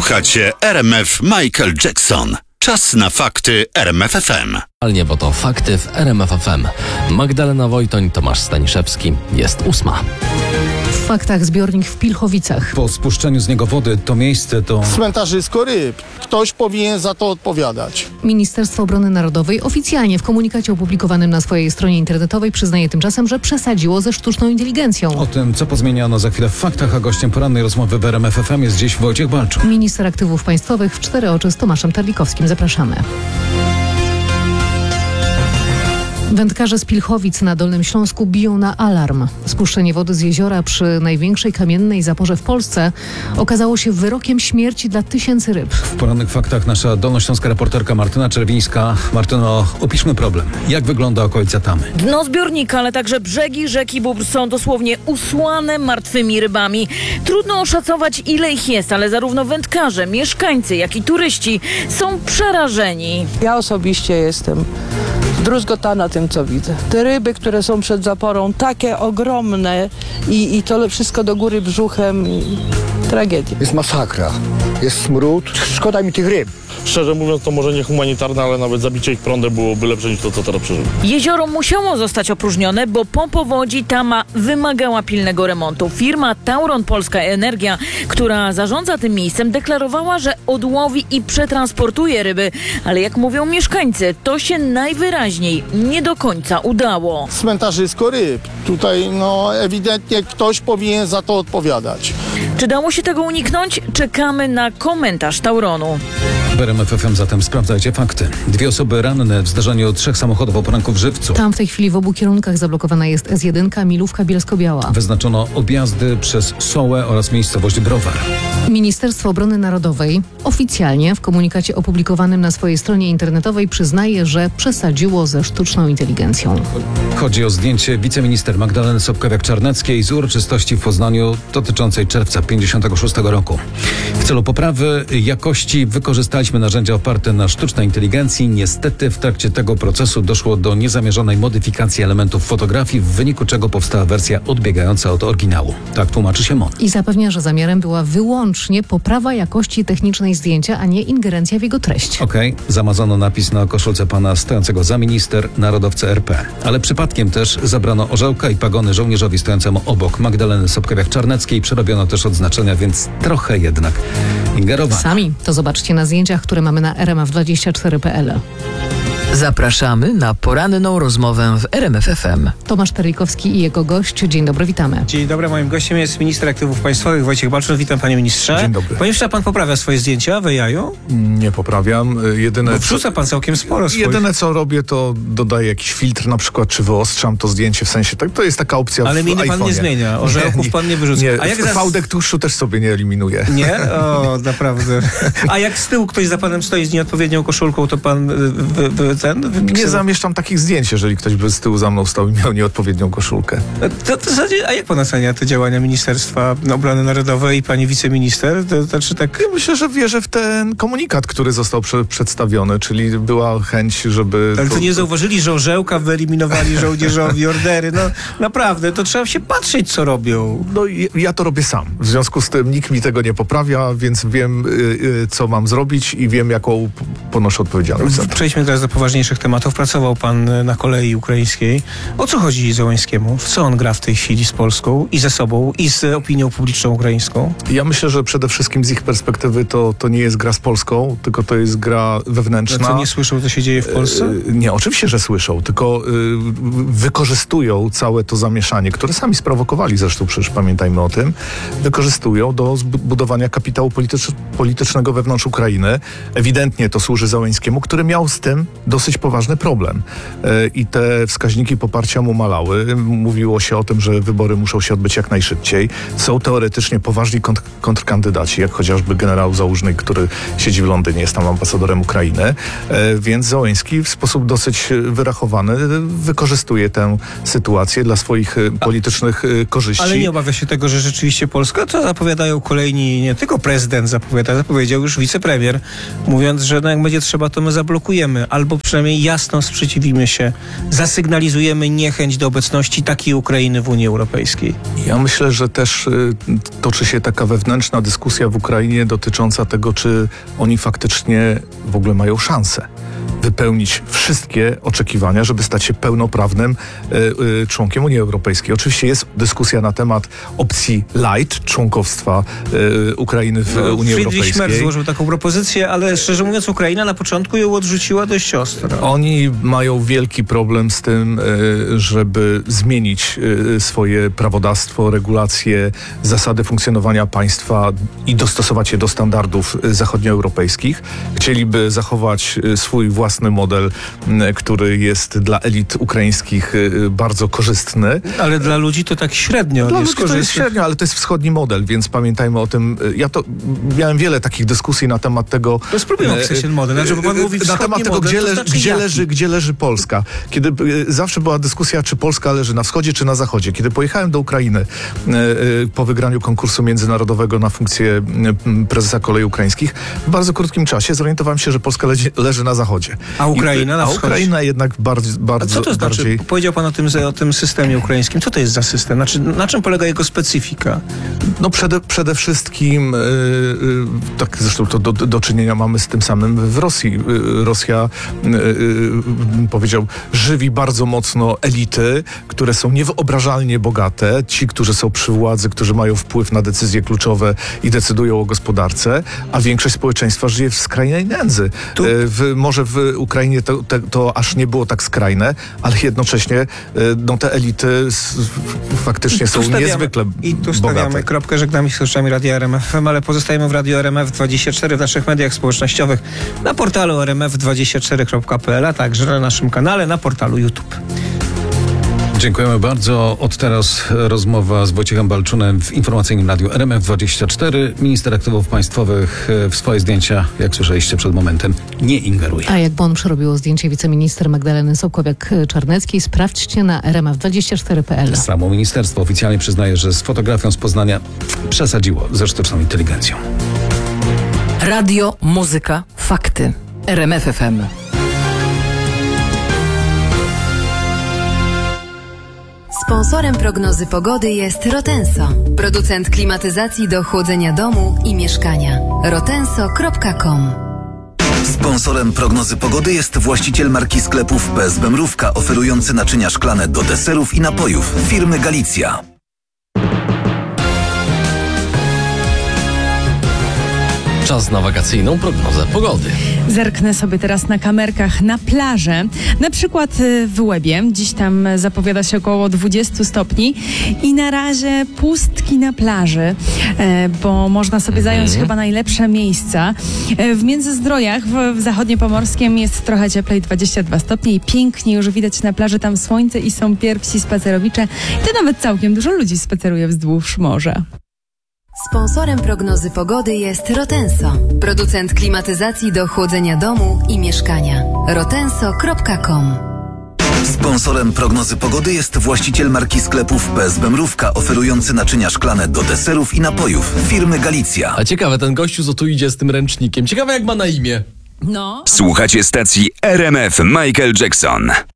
Słuchacie RMF Michael Jackson. Czas na fakty RMF FM. Bo to fakty w RMF FM. Magdalena Wojtoń, Tomasz Staniszewski. Jest 8. W faktach zbiornik w Pilchowicach. Po spuszczeniu z niego wody to miejsce to... Cmentarzysko ryb. Ktoś powinien za to odpowiadać. Ministerstwo Obrony Narodowej oficjalnie w komunikacie opublikowanym na swojej stronie internetowej przyznaje tymczasem, że przesadziło ze sztuczną inteligencją. O tym, co pozmieniano za chwilę w faktach, a gościem porannej rozmowy w RMF FM jest dziś Wojciech Balczuk. Minister Aktywów Państwowych w 4 oczy z Tomaszem Terlikowskim. Zapraszamy. Wędkarze z Pilchowic na Dolnym Śląsku biją na alarm. Spuszczenie wody z jeziora przy największej kamiennej zaporze w Polsce okazało się wyrokiem śmierci dla tysięcy ryb. W porannych faktach nasza dolnośląska reporterka Martyna Czerwińska. Martyno, opiszmy problem. Jak wygląda okolica Tamy? Dno zbiornika, ale także brzegi rzeki Bóbr są dosłownie usłane martwymi rybami. Trudno oszacować, ile ich jest, ale zarówno wędkarze, mieszkańcy, jak i turyści są przerażeni. Ja osobiście jestem zdruzgotana tym, co widzę. Te ryby, które są przed zaporą, takie ogromne i to wszystko do góry brzuchem. Tragedia. Jest masakra, jest smród, szkoda mi tych ryb. Szczerze mówiąc, to może nie humanitarne, ale nawet zabicie ich prądem byłoby lepsze niż to, co teraz przeżyli. Jezioro musiało zostać opróżnione, bo po powodzi Tama wymagała pilnego remontu. Firma Tauron Polska Energia, która zarządza tym miejscem, deklarowała, że odłowi i przetransportuje ryby. Ale jak mówią mieszkańcy, to się najwyraźniej nie do końca udało. Cmentarzysko ryb. Tutaj ewidentnie ktoś powinien za to odpowiadać. Czy dało się tego uniknąć? Czekamy na komentarz Tauronu. W RMF FM zatem sprawdzajcie fakty. 2 osoby ranne w zdarzeniu 3 samochodów o poranku w Żywcu. Tam w tej chwili w obu kierunkach zablokowana jest S1, Milówka, Bielsko-Biała. Wyznaczono objazdy przez Sołę oraz miejscowość Browar. Ministerstwo Obrony Narodowej oficjalnie w komunikacie opublikowanym na swojej stronie internetowej przyznaje, że przesadziło ze sztuczną inteligencją. Chodzi o zdjęcie wiceminister Magdaleny Sobkowiak-Czarneckiej z uroczystości w Poznaniu dotyczącej czerwca 1956 roku. W celu poprawy jakości wykorzystaliśmy narzędzia oparte na sztucznej inteligencji. Niestety w trakcie tego procesu doszło do niezamierzonej modyfikacji elementów fotografii, w wyniku czego powstała wersja odbiegająca od oryginału. Tak tłumaczy się MON. I zapewnia, że zamiarem była wyłącznie poprawa jakości technicznej zdjęcia, a nie ingerencja w jego treść. Zamazano napis na koszulce pana stojącego za minister, narodowca RP. Ale przypadkiem też zabrano orzełka i pagony żołnierzowi stojącemu obok Magdaleny Sobkowiak-Czarneckiej. Przerobiono też odznaczenia, więc trochę jednak ingerowano. Sami to zobaczcie na zdjęciach, które mamy na rmf24.pl. Zapraszamy na poranną rozmowę w RMF FM. Tomasz Terlikowski i jego gość. Dzień dobry, witamy. Dzień dobry, moim gościem jest minister Aktywów Państwowych Wojciech Balczuk. Witam, panie ministrze. Dzień dobry. Panie ministrze, pan poprawia swoje zdjęcia w AI-u? Nie poprawiam. Bo wrzuca pan całkiem sporo swoich. Jedyne co robię, to dodaję jakiś filtr na przykład, czy wyostrzam to zdjęcie, w sensie, tak, to jest taka opcja ale w iPhone'ie. Ale pan nie zmienia, orzełków pan nie wyrzuca. Nie, fałdek tłuszczu też sobie nie eliminuję. Nie? O, naprawdę. A jak z tyłu ktoś za panem stoi z nieodpowiednią koszulką, to pan Nie zamieszczam takich zdjęć, jeżeli ktoś by z tyłu za mną stał i miał nieodpowiednią koszulkę. A jak pan ocenia te działania Ministerstwa Obrony Narodowej i pani wiceminister? To znaczy tak... Ja myślę, że wierzę w ten komunikat, który został przedstawiony, czyli była chęć, żeby... Ale to nie zauważyli, że orzełka wyeliminowali żołnierzowi, ordery. No naprawdę, to trzeba się patrzeć, co robią. No ja to robię sam. W związku z tym nikt mi tego nie poprawia, więc wiem, co mam zrobić i wiem, jaką ponoszę odpowiedzialność za to. Przejdźmy teraz do poważniejszych tematów. Pracował pan na kolei ukraińskiej. O co chodzi Zełańskiemu? W co on gra w tej chwili z Polską i ze sobą, i z opinią publiczną ukraińską? Ja myślę, że przede wszystkim z ich perspektywy to nie jest gra z Polską, tylko to jest gra wewnętrzna. A co, nie słyszą, co się dzieje w Polsce? Nie, oczywiście, że słyszą, tylko wykorzystują całe to zamieszanie, które sami sprowokowali, zresztą przecież pamiętajmy o tym, wykorzystują do budowania kapitału politycznego wewnątrz Ukrainy. Ewidentnie to służy Zełańskiemu, który miał z tym dosyć poważny problem. I te wskaźniki poparcia mu malały. Mówiło się o tym, że wybory muszą się odbyć jak najszybciej. Są teoretycznie poważni kontrkandydaci, jak chociażby generał Załużny, który siedzi w Londynie, jest tam ambasadorem Ukrainy. Więc Zełański w sposób dosyć wyrachowany wykorzystuje tę sytuację dla swoich politycznych korzyści. Ale nie obawia się tego, że rzeczywiście Polska, to zapowiadają kolejni, nie tylko prezydent zapowiedział już wicepremier, mówiąc, że jak będzie trzeba, to my zablokujemy albo przynajmniej jasno sprzeciwimy się, zasygnalizujemy niechęć do obecności takiej Ukrainy w Unii Europejskiej. Ja myślę, że też toczy się taka wewnętrzna dyskusja w Ukrainie dotycząca tego, czy oni faktycznie w ogóle mają szansę wypełnić wszystkie oczekiwania, żeby stać się pełnoprawnym członkiem Unii Europejskiej. Oczywiście jest dyskusja na temat opcji light, członkostwa Ukrainy w Unii Friedrich Europejskiej. Merz złożył taką propozycję, ale szczerze mówiąc Ukraina na początku ją odrzuciła dość ostro. Oni mają wielki problem z tym, żeby zmienić swoje prawodawstwo, regulacje, zasady funkcjonowania państwa i dostosować je do standardów zachodnioeuropejskich. Chcieliby zachować swój własny model, który jest dla elit ukraińskich bardzo korzystny. Ale dla ludzi to tak średnio. Dla ludzi to jest średnio, ale to jest wschodni model, więc pamiętajmy o tym. Ja to miałem wiele takich dyskusji na temat tego. To spróbujmy opisać ten model. Znaczy, bo pan mówi na temat tego, model, gdzie leży Polska. Kiedy zawsze była dyskusja, czy Polska leży na wschodzie, czy na zachodzie. Kiedy pojechałem do Ukrainy po wygraniu konkursu międzynarodowego na funkcję prezesa kolei ukraińskich, w bardzo krótkim czasie zorientowałem się, że Polska leży na zachodzie. A Ukraina na wschodzie? Ukraina jednak bardzo A co to znaczy? bardziej... Powiedział pan o tym systemie ukraińskim. Co to jest za system? Znaczy, na czym polega jego specyfika? No przede wszystkim, tak zresztą to do czynienia mamy z tym samym w Rosji. Rosja, powiedział, żywi bardzo mocno elity, które są niewyobrażalnie bogate. Ci, którzy są przy władzy, którzy mają wpływ na decyzje kluczowe i decydują o gospodarce, a większość społeczeństwa żyje w skrajnej nędzy. Może w Ukrainie to aż nie było tak skrajne, ale jednocześnie te elity faktycznie są niezwykle bogate. I tu stawiamy kropkę, żegnamy się z słuchaczami Radia RMF FM, ale pozostajemy w Radio RMF24 w naszych mediach społecznościowych, na portalu rmf24.pl, a także na naszym kanale na portalu YouTube. Dziękujemy bardzo. Od teraz rozmowa z Wojciechem Balczunem w informacyjnym radiu RMF24. Minister Aktywów Państwowych w swoje zdjęcia, jak słyszeliście przed momentem, nie ingeruje. A jak Bon przerobiło zdjęcie wiceminister Magdaleny Sopkowiak-Czarneckiej, sprawdźcie na rmf24.pl. Samo ministerstwo oficjalnie przyznaje, że z fotografią z Poznania przesadziło ze sztuczną inteligencją. Radio, muzyka, fakty. RMF FM. Sponsorem prognozy pogody jest Rotenso, producent klimatyzacji do chłodzenia domu i mieszkania. rotenso.com. Sponsorem prognozy pogody jest właściciel marki sklepów PSB Mrówka, oferujący naczynia szklane do deserów i napojów firmy Galicja. Czas na wakacyjną prognozę pogody. Zerknę sobie teraz na kamerkach na plażę. Na przykład w Łebie. Dziś tam zapowiada się około 20 stopni i na razie pustki na plaży, bo można sobie zająć chyba najlepsze miejsca. W Międzyzdrojach, w zachodniopomorskim jest trochę cieplej, 22 stopnie i pięknie już widać na plaży tam słońce i są pierwsi spacerowicze. I to nawet całkiem dużo ludzi spaceruje wzdłuż morza. Sponsorem prognozy pogody jest Rotenso, producent klimatyzacji do chłodzenia domu i mieszkania. rotenso.com. Sponsorem prognozy pogody jest właściciel marki sklepów PSB Mrówka, oferujący naczynia szklane do deserów i napojów firmy Galicja. A ciekawe, ten gościu co tu idzie z tym ręcznikiem. Ciekawe jak ma na imię. No. Słuchacie stacji RMF Michael Jackson.